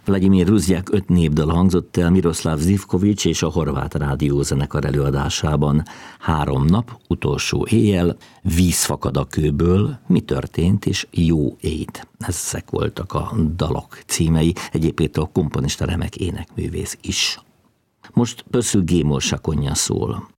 Vladimir Ruzsák 5 népdal hangzott el Miroslav Zivkovics és a Horvát Rádiózenekar előadásában. 3 nap, utolsó éjjel, Víz fakad a kőből, Mi történt és Jó ét. Ezek voltak a dalok címei, egyébként a komponista remek énekművész is. Most Pösszül Gémol Sakonya szól.